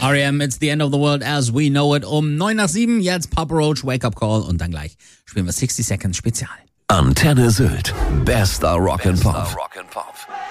R.E.M. It's the end of the world as we know it. Um 9 nach 7, jetzt Papa Roach, Wake Up Call und dann gleich spielen wir 60 Seconds Spezial. Antenne Sylt. Bester Rock'n'Pop.